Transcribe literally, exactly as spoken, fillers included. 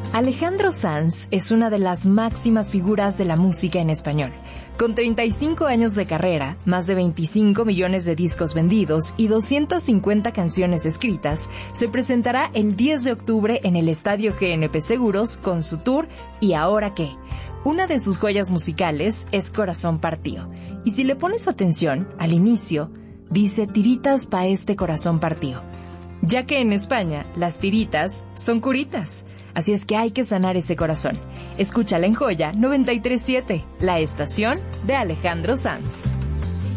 Alejandro Sanz es una de las máximas figuras de la música en español. Con treinta y cinco años de carrera, más de veinticinco millones de discos vendidos y doscientas cincuenta canciones escritas, se presentará el diez de octubre en el Estadio G N P Seguros con su tour ¿Y ahora qué? Una de sus joyas musicales es Corazón Partido. Y si le pones atención, al inicio, dice tiritas pa' este corazón partido. Ya que en España, las tiritas son curitas. Así es que hay que sanar ese corazón. Escúchala en Joya noventa y tres punto siete, la estación de Alejandro Sanz.